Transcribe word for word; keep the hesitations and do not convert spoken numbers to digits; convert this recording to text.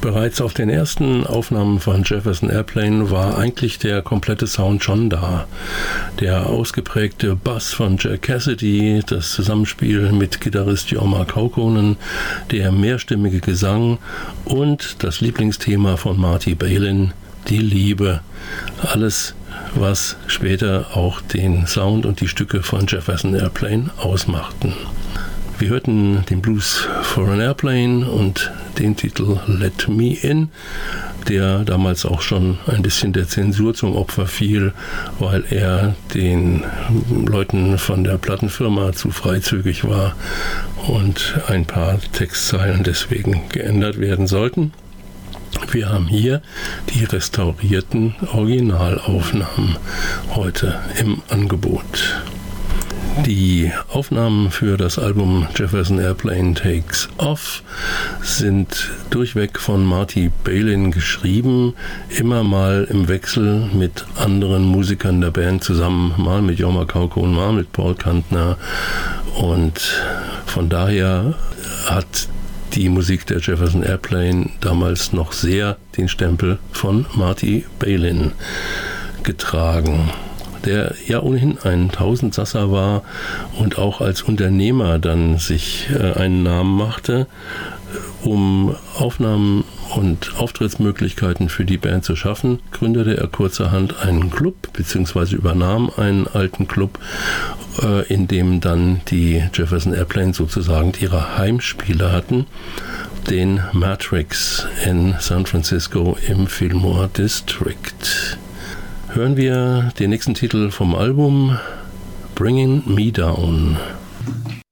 Bereits auf den ersten Aufnahmen von Jefferson Airplane war eigentlich der komplette Sound schon da. Der ausgeprägte Bass von Jack Cassidy, das Zusammenspiel mit Gitarrist Jorma Kaukonen, der mehrstimmige Gesang und das Lieblingsthema von Marty Balin, die Liebe. Alles, was später auch den Sound und die Stücke von Jefferson Airplane ausmachten. Wir hörten den Blues for an Airplane und den Titel Let Me In, der damals auch schon ein bisschen der Zensur zum Opfer fiel, weil er den Leuten von der Plattenfirma zu freizügig war und ein paar Textzeilen deswegen geändert werden sollten. Wir haben hier die restaurierten Originalaufnahmen heute im Angebot. Die Aufnahmen für das Album Jefferson Airplane Takes Off sind durchweg von Marty Balin geschrieben, immer mal im Wechsel mit anderen Musikern der Band zusammen, mal mit Jorma Kaukonen, mal mit Paul Kantner, und von daher hat die Musik der Jefferson Airplane damals noch sehr den Stempel von Marty Balin getragen, der ja ohnehin ein Tausendsasser war und auch als Unternehmer dann sich äh, einen Namen machte, um Aufnahmen und Auftrittsmöglichkeiten für die Band zu schaffen, gründete er kurzerhand einen Club bzw. übernahm einen alten Club, äh, in dem dann die Jefferson Airplane sozusagen ihre Heimspiele hatten, den Matrix in San Francisco im Fillmore District. Hören wir den nächsten Titel vom Album, Bringing Me Down.